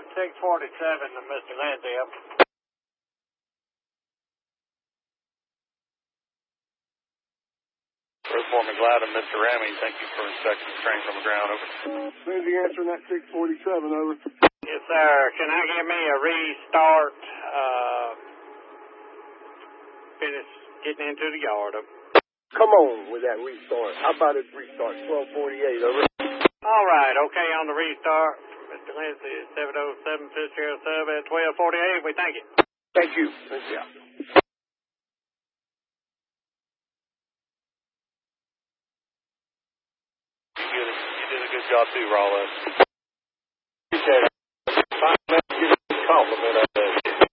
647 to Mr. Lindsay. Report McLeod and Mr. Ramey, thank you for inspecting the train from the ground. Over. Lindsay answering that 647, over. Yes, sir. Can I get me a restart? Finish getting into the yard. Come on with that restart. How about it restart? 1248, over. All right, okay, on the restart. Mr. Lindsay is 707 Fitzgerald Sub at 1248. We thank you. Thank you. Lindsay out. You did a good job too, Rollo. Appreciate it. Compliment.